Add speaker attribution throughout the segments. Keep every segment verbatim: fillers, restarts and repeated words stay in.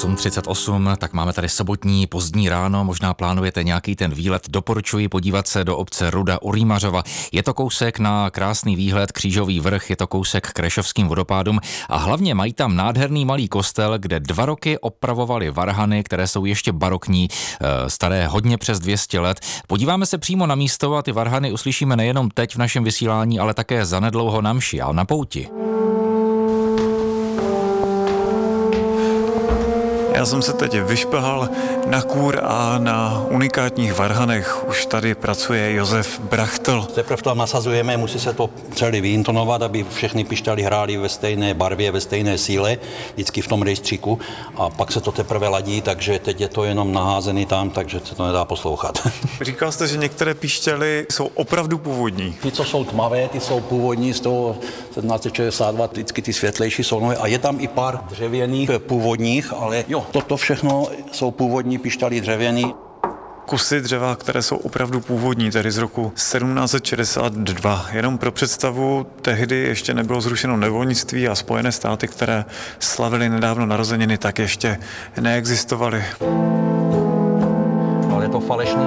Speaker 1: osm třicet osm, tak máme tady sobotní pozdní ráno, možná plánujete nějaký ten výlet, doporučuji podívat se do obce Ruda u Rýmařova. Je to kousek na krásný výhled, Křížový vrch, je to kousek k Krešovským vodopádům a hlavně mají tam nádherný malý kostel, kde dva roky opravovali varhany, které jsou ještě barokní, staré hodně přes dvě stě let. Podíváme se přímo na místo a ty varhany uslyšíme nejenom teď v našem vysílání, ale také zanedlouho na mši a na pouti.
Speaker 2: Já jsem se teď vyšplhal na kůr a na unikátních varhanech. Už tady pracuje Josef Brachtl.
Speaker 3: Teprve tam nasazujeme, musí se to celý vyintonovat, aby všechny pišťaly hrály ve stejné barvě, ve stejné síle, vždycky v tom rejstříku. A pak se to teprve ladí, takže teď je to jenom naházený tam, takže se to nedá poslouchat.
Speaker 2: Říkal jste, že některé pišťaly jsou opravdu původní.
Speaker 3: Ty, co jsou tmavé, ty jsou původní z toho sedmnáct set šedesát dva, vždycky ty světlejší jsou nové. A je tam i pár dřevěných původních, ale jo, toto všechno jsou původní pišťaly dřevěný.
Speaker 2: Kusy dřeva, které jsou opravdu původní, tedy z roku sedmnáct set šedesát dva. Jenom pro představu, tehdy ještě nebylo zrušeno nevolnictví a Spojené státy, které slavily nedávno narozeniny, tak ještě neexistovaly.
Speaker 3: Ale je to falešný.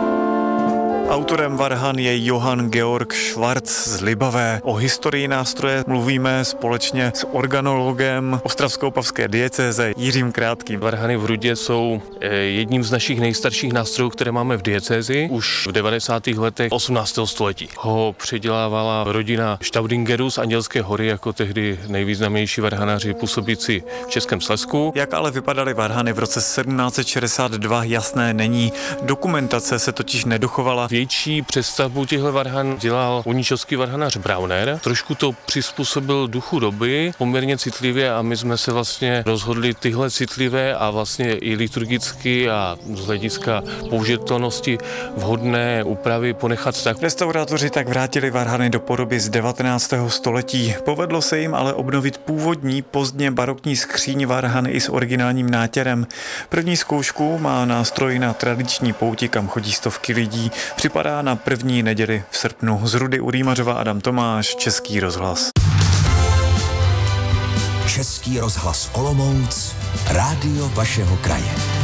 Speaker 2: Autorem varhan je Johann Georg Schwarz z Libavé. O historii nástroje mluvíme společně s organologem ostravsko-opavské diecéze Jiřím Krátkým.
Speaker 4: Varhany v Rudě jsou jedním z našich nejstarších nástrojů, které máme v diecézi. Už v devadesátých letech osmnáctého století ho předělávala rodina Staudingerů z Andělské hory jako tehdy nejvýznamnější varhanaři působící v Českém Slezsku.
Speaker 2: Jak ale vypadaly varhany v roce sedmnáct set šedesát dva, jasné není. Dokumentace se totiž nedochovala.
Speaker 4: Větší přestavbu těchto varhan dělal uničovský varhanař Brauner. Trošku to přizpůsobil duchu doby, poměrně citlivě a my jsme se vlastně rozhodli tyhle citlivé a vlastně i liturgicky a z hlediska použitelnosti vhodné úpravy ponechat tak.
Speaker 2: Restaurátoři tak vrátili varhany do podoby z devatenáctého století. Povedlo se jim ale obnovit původní pozdně barokní skříň varhan i s originálním nátěrem. První zkoušku má nástroj na tradiční pouti, kam chodí stovky lidí. Připadá na první neděli v srpnu. Z Rudy u Rýmařova Adam Tomáš, Český rozhlas.
Speaker 5: Český rozhlas Olomouc, rádio vašeho kraje.